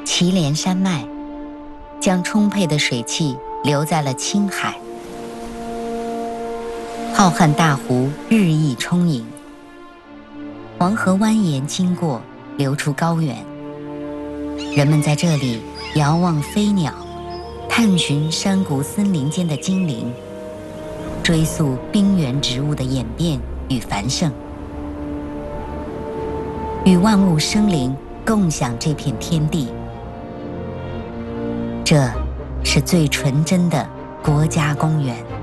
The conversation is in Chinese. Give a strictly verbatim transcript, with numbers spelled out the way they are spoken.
祁连山脉将充沛的水汽留在了青海，浩瀚大湖日益充盈，黄河蜿蜒经过，流出高原。人们在这里遥望飞鸟，探寻山谷森林间的精灵，追溯冰原植物的演变与繁盛，与万物生灵共享这片天地。这是最纯真的国家公园。